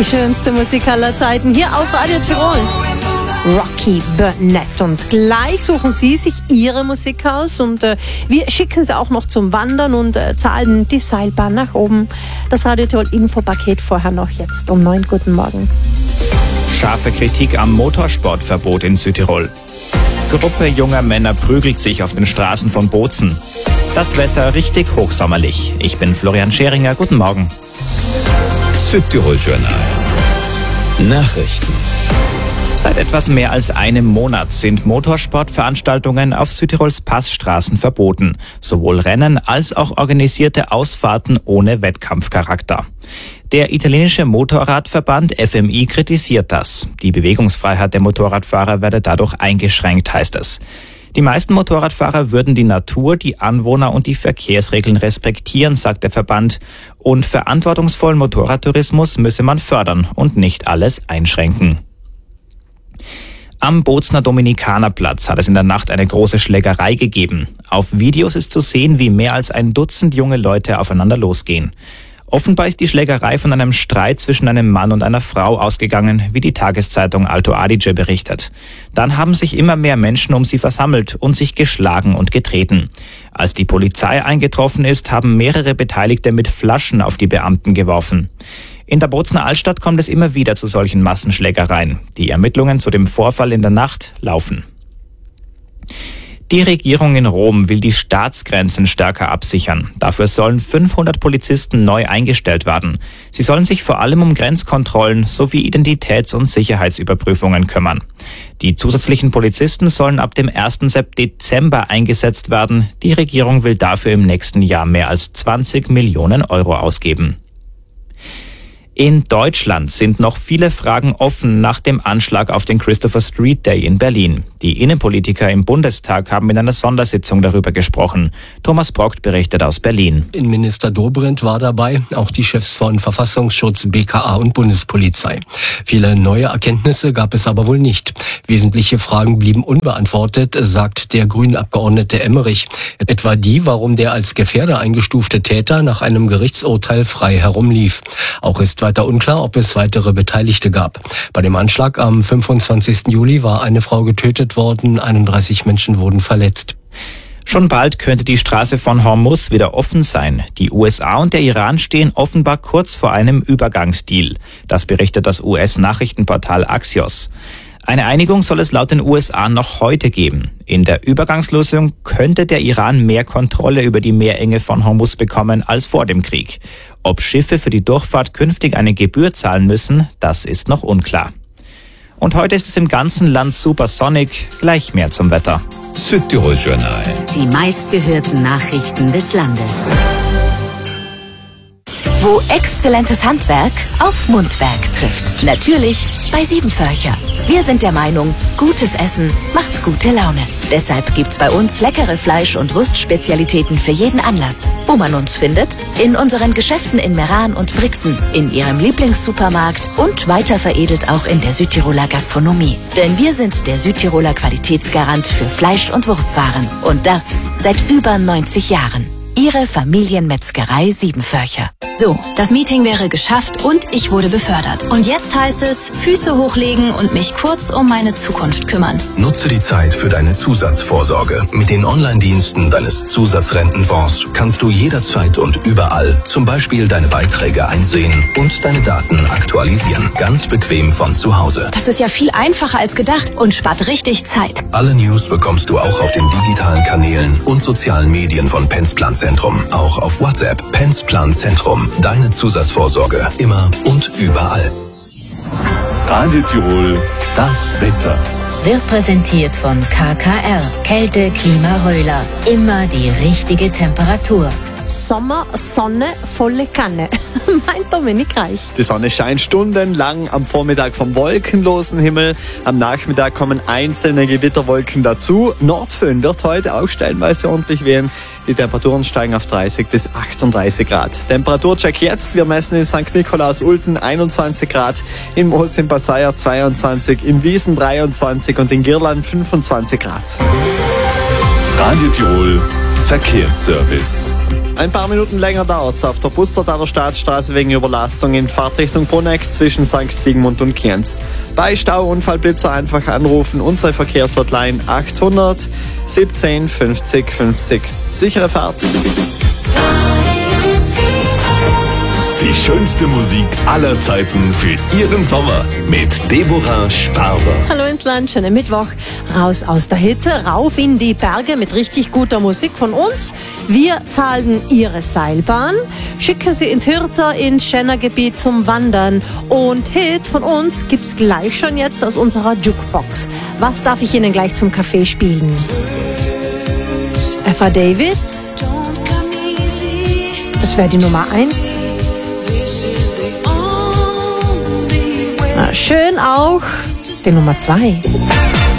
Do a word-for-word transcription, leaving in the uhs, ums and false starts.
Die schönste Musik aller Zeiten hier auf Radio Tirol. Rocky Burnett. Und gleich suchen Sie sich Ihre Musik aus und äh, wir schicken Sie auch noch zum Wandern und äh, zahlen die Seilbahn nach oben. Das Radio Tirol Infopaket vorher noch jetzt um neun. Guten Morgen. Scharfe Kritik am Motorsportverbot in Südtirol. Gruppe junger Männer prügelt sich auf den Straßen von Bozen. Das Wetter richtig hochsommerlich. Ich bin Florian Scheringer. Guten Morgen. Südtirol Journal. Nachrichten. Seit etwas mehr als einem Monat sind Motorsportveranstaltungen auf Südtirols Passstraßen verboten. Sowohl Rennen als auch organisierte Ausfahrten ohne Wettkampfcharakter. Der italienische Motorradverband F M I kritisiert das. Die Bewegungsfreiheit der Motorradfahrer werde dadurch eingeschränkt, heißt es. Die meisten Motorradfahrer würden die Natur, die Anwohner und die Verkehrsregeln respektieren, sagt der Verband. Und verantwortungsvollen Motorradtourismus müsse man fördern und nicht alles einschränken. Am Bozner Dominikanerplatz hat es in der Nacht eine große Schlägerei gegeben. Auf Videos ist zu sehen, wie mehr als ein Dutzend junge Leute aufeinander losgehen. Offenbar ist die Schlägerei von einem Streit zwischen einem Mann und einer Frau ausgegangen, wie die Tageszeitung Alto Adige berichtet. Dann haben sich immer mehr Menschen um sie versammelt und sich geschlagen und getreten. Als die Polizei eingetroffen ist, haben mehrere Beteiligte mit Flaschen auf die Beamten geworfen. In der Bozner Altstadt kommt es immer wieder zu solchen Massenschlägereien. Die Ermittlungen zu dem Vorfall in der Nacht laufen. Die Regierung in Rom will die Staatsgrenzen stärker absichern. Dafür sollen fünfhundert Polizisten neu eingestellt werden. Sie sollen sich vor allem um Grenzkontrollen sowie Identitäts- und Sicherheitsüberprüfungen kümmern. Die zusätzlichen Polizisten sollen ab dem ersten Dezember eingesetzt werden. Die Regierung will dafür im nächsten Jahr mehr als zwanzig Millionen Euro ausgeben. In Deutschland sind noch viele Fragen offen nach dem Anschlag auf den Christopher Street Day in Berlin. Die Innenpolitiker im Bundestag haben in einer Sondersitzung darüber gesprochen. Thomas Brockt berichtet aus Berlin. Innenminister Dobrindt war dabei, auch die Chefs von Verfassungsschutz, B K A und Bundespolizei. Viele neue Erkenntnisse gab es aber wohl nicht. Wesentliche Fragen blieben unbeantwortet, sagt der Grünen-Abgeordnete Emmerich. Etwa die, warum der als Gefährder eingestufte Täter nach einem Gerichtsurteil frei herumlief. Auch ist weiter unklar, ob es weitere Beteiligte gab. Bei dem Anschlag am fünfundzwanzigsten Juli war eine Frau getötet worden, einunddreißig Menschen wurden verletzt. Schon bald könnte die Straße von Hormuz wieder offen sein. Die U S A und der Iran stehen offenbar kurz vor einem Übergangsdeal. Das berichtet das U S-Nachrichtenportal Axios. Eine Einigung soll es laut den U S A noch heute geben. In der Übergangslösung könnte der Iran mehr Kontrolle über die Meerenge von Hormuz bekommen als vor dem Krieg. Ob Schiffe für die Durchfahrt künftig eine Gebühr zahlen müssen, das ist noch unklar. Und heute ist es im ganzen Land supersonic. Gleich mehr zum Wetter. Südtirol Journal. Die meistgehörten Nachrichten des Landes. Wo exzellentes Handwerk auf Mundwerk trifft. Natürlich bei Siebenförcher. Wir sind der Meinung, gutes Essen macht gute Laune. Deshalb gibt's bei uns leckere Fleisch- und Wurstspezialitäten für jeden Anlass. Wo man uns findet? In unseren Geschäften in Meran und Brixen, in Ihrem Lieblingssupermarkt und weiter veredelt auch in der Südtiroler Gastronomie. Denn wir sind der Südtiroler Qualitätsgarant für Fleisch- und Wurstwaren. Und das seit über neunzig Jahren. Ihre Familienmetzgerei Siebenförcher. So, das Meeting wäre geschafft und ich wurde befördert. Und jetzt heißt es, Füße hochlegen und mich kurz um meine Zukunft kümmern. Nutze die Zeit für deine Zusatzvorsorge. Mit den Online-Diensten deines Zusatzrentenfonds kannst du jederzeit und überall zum Beispiel deine Beiträge einsehen und deine Daten aktualisieren. Ganz bequem von zu Hause. Das ist ja viel einfacher als gedacht und spart richtig Zeit. Alle News bekommst du auch auf den digitalen Kanälen und sozialen Medien von Pensplan Zentrum. Auch auf WhatsApp. Pensplan Zentrum. Deine Zusatzvorsorge. Immer und überall. Radio Tirol, das Wetter. Wird präsentiert von K K R. Kälte, Klima, Röhler. Immer die richtige Temperatur. Sommer, Sonne, volle Kanne. Mein Dominik Reich. Die Sonne scheint stundenlang am Vormittag vom wolkenlosen Himmel. Am Nachmittag kommen einzelne Gewitterwolken dazu. Nordföhn wird heute auch stellenweise ordentlich wehen. Die Temperaturen steigen auf dreißig bis achtunddreißig Grad. Temperaturcheck jetzt. Wir messen in Sankt Nikolaus-Ulten einundzwanzig Grad, in Moos im Passaier zweiundzwanzig, in Wiesen dreiundzwanzig und in Girland fünfundzwanzig Grad. Radio Tirol, Verkehrsservice. Ein paar Minuten länger dauert es auf der Bustertaler Staatsstraße wegen Überlastung in Fahrtrichtung Bruneck zwischen Sankt Sigmund und Kienz. Bei Stauunfallblitzer einfach anrufen, unsere Verkehrshotline achthundert siebzehn fünfzig fünfzig. Sichere Fahrt. Die schönste Musik aller Zeiten für Ihren Sommer mit Deborah Sparber. Hallo ins Land, schönen Mittwoch. Raus aus der Hitze, rauf in die Berge mit richtig guter Musik von uns. Wir zahlen Ihre Seilbahn, schicken Sie ins Hirzer, ins Schennergebiet zum Wandern. Und Hit von uns gibt's gleich schon jetzt aus unserer Jukebox. Was darf ich Ihnen gleich zum Kaffee spielen? Eva David, das wäre die Nummer eins. Na, schön auch die Nummer zwei.